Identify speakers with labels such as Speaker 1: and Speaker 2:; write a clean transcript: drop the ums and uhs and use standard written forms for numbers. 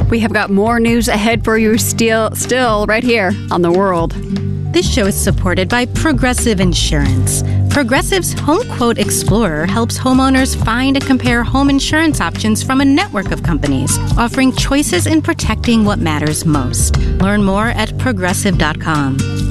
Speaker 1: We have got more news ahead for you still right here on The World.
Speaker 2: This show is supported by Progressive Insurance. Progressive's Home Quote Explorer helps homeowners find and compare home insurance options from a network of companies, offering choices in protecting what matters most. Learn more at progressive.com.